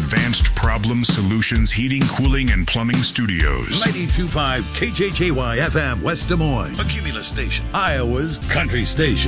Advanced Problem Solutions Heating, Cooling, and Plumbing Studios. 92.5 KJJY FM West Des Moines. A Cumulus station. Iowa's country station.